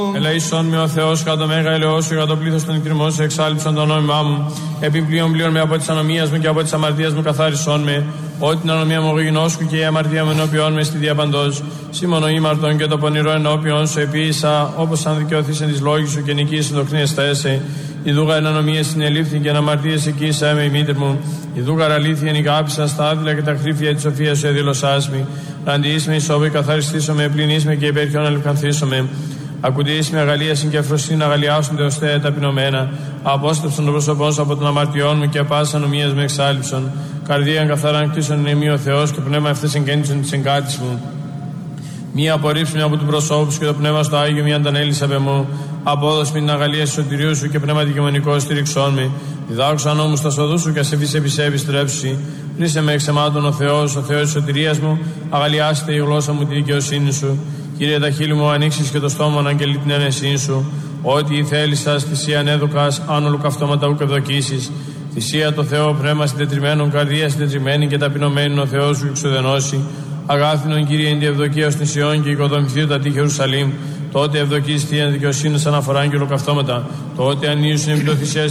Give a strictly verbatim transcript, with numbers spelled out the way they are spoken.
Ελεήσον με ο Θεός κατά το μέγα ελεός σου, κατά το πλήθος των εκτιμών σου, εξάλληψον το νόμιμά μου. Επιπλέον πλέον με από τις ανομίας μου και από τις αμαρτίας μου καθάρισον με. Ότι την ανομία μου γινώσκου και η αμαρτία μου ενώπιον με στη διαπαντός. Σήμωνο ήμαρτον και το πονηρό ενώπιον σου επίησα, όπως αν δικαιωθείς εν της λόγης σου και νικήσεις το χνιεσταίσαι. Η δούγα εν ανομία συνελήφθη και εν αμαρτίες εκείσα με η μήτρη μου. Η δούγα αλήθεια εν ηγάπησα στα άδειλα και τα χρήφια της σοφίας σου εδήλωσάς μη. Ραντιείς με ισόβη καθαριστήσω με, πληνείς με και υπέρχιον αλευκανθήσω με. Ακουντήσει με αγαλίαση και αφροσύνη αγαλιάσονται ώστε τα ταπεινωμένα. Απόστρεψον το πρόσωπό σου από τον αμαρτιών μου και πάσα νομίας με εξάλληψον. Καρδίαν καθαράν κτίσον είναι ο Θεός και πνεύμα ευθύς εγκαίνησον της εγκάτης μου. Μία απορρίψη από του προσώπου και το πνεύμα στο Άγιο, μία αντανέλησα με μου. Απόδοση με την αγαλία του σωτηρίου σου και πνεύμα δικαιωματικό στήριξόν με. Διδάξω νόμου στα σοδού σου και ασεβείς επισέ επιστρέψει. Ρίσε με εξαιμάτων ο Θεός, ο Θεός της σωτηρίας μου. Αγαλιάστε η γλώσσα μου τη δικαιοσύνη σου. Κύριε, τα χείλη μου ανοίξεις και το στόμα να αγγελεί την ένεσή σου. Ό,τι η θέλησα, θυσία ανέδωκας, άνω λουκαυτώματα ούκ ευδοκίσεις. Θυσία το Θεό, πνεύμα συντετριμένων, καρδία συντετριμένη και ταπεινωμένη ο Θεός σου εξουδενώσει. Αγάθινον Κύριε, εν τη ευδοκία ω νησιών και οικοδομηθεί τα τείχη Ιερουσαλήμ. Τότε ευδοκίζει θεία δικαιοσύνη σαν αφορά και λουκαυτώματα. Τότε ανοίγουν επί το θυσία